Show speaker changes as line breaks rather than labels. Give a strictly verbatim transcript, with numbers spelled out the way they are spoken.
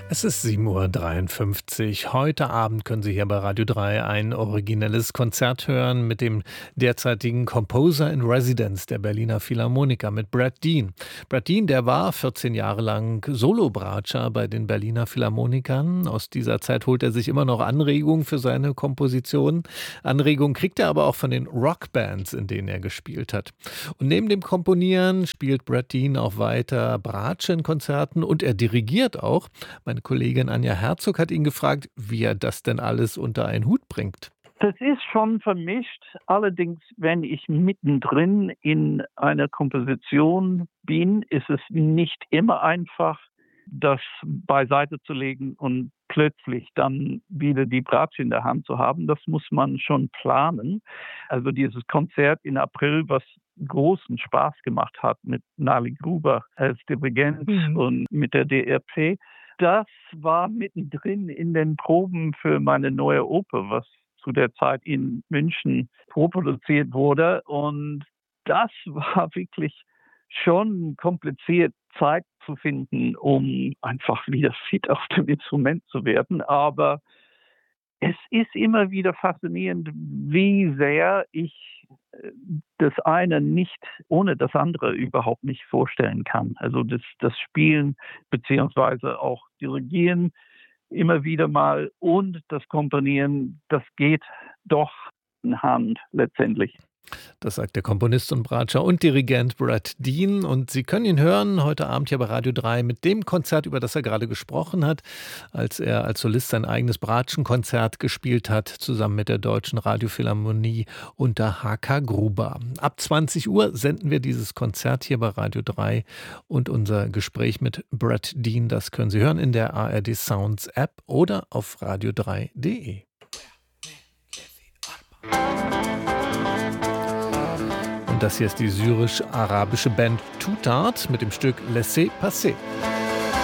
Es ist sieben Uhr dreiundfünfzig. Heute Abend können Sie hier bei Radio drei ein originelles Konzert hören mit dem derzeitigen Composer in Residence der Berliner Philharmoniker, mit Brad Dean. Brad Dean, der war vierzehn Jahre lang Solobratscher bei den Berliner Philharmonikern. Aus dieser Zeit holt er sich immer noch Anregungen für seine Kompositionen. Anregungen kriegt er aber auch von den Rockbands, in denen er gespielt hat. Und neben dem Komponieren spielt Brad Dean auch weiter Bratsche in Konzerten und er dirigiert auch. Meine Kollegin Anja Herzog hat ihn gefragt, wie er das denn alles unter einen Hut bringt.
Das ist schon vermischt. Allerdings, wenn ich mittendrin in einer Komposition bin, ist es nicht immer einfach, das beiseite zu legen und plötzlich dann wieder die Bratsche in der Hand zu haben. Das muss man schon planen. Also dieses Konzert in April, was großen Spaß gemacht hat mit Nali Gruber als Dirigent mhm. und mit der D R P, das war mittendrin in den Proben für meine neue Oper, was zu der Zeit in München vorproduziert wurde. Und das war wirklich schon kompliziert, Zeit zu finden, um einfach wieder fit auf dem Instrument zu werden. Aber es ist immer wieder faszinierend, wie sehr ich das eine nicht ohne das andere überhaupt nicht vorstellen kann. Also das, das Spielen beziehungsweise auch Dirigieren immer wieder mal und das Komponieren, das geht doch in Hand letztendlich.
Das sagt der Komponist und Bratscher und Dirigent Brad Dean. Und Sie können ihn hören heute Abend hier bei Radio drei mit dem Konzert, über das er gerade gesprochen hat, als er als Solist sein eigenes Bratschenkonzert gespielt hat, zusammen mit der Deutschen Radiophilharmonie unter H K Gruber. Ab zwanzig Uhr senden wir dieses Konzert hier bei Radio drei und unser Gespräch mit Brad Dean, das können Sie hören in der A R D Sounds App oder auf radio drei punkt de. Das hier ist die syrisch-arabische Band Tutart mit dem Stück Laissez Passer.